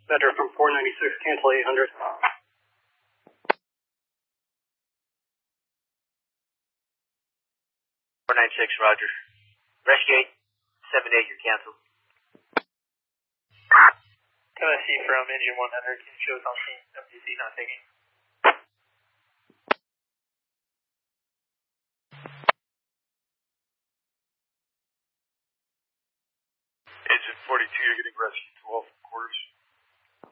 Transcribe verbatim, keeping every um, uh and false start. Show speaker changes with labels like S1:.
S1: Metro from four ninety-six, cancel eight hundred.
S2: four ninety-six, roger. Rescue eight seven eight, you're canceled.
S3: M S C from engine one hundred, can you show us on scene? W C not taking.
S4: Engine forty-two, you're getting rescue twelve quarters.